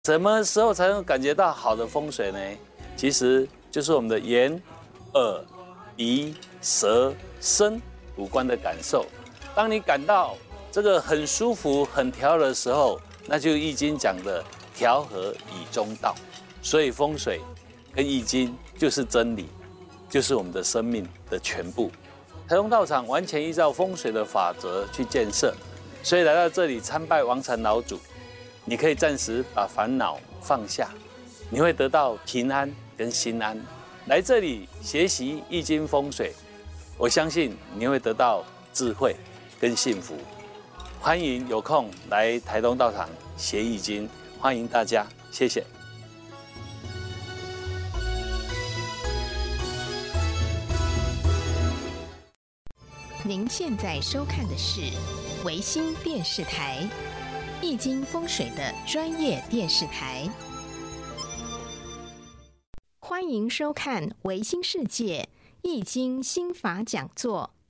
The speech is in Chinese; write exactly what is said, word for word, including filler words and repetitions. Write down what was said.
什么时候才能感觉到好的风水呢？其实就是我们的眼、耳、鼻、舌、身五官的感受。当你感到这个很舒服、很调和的时候，那就易经讲的调和以中道。所以风水跟易经就是真理，就是我们的生命的全部。台东道场完全依照风水的法则去建设，所以来到这里参拜王禅老祖，你可以暂时把烦恼放下，你会得到平安跟心安。来这里学习易经风水，我相信你会得到智慧跟幸福。欢迎有空来台东道场学易经，欢迎大家，谢谢。 您现在收看的是维新电视台易经风水的专业电视台，欢迎收看维新世界易经心法讲座。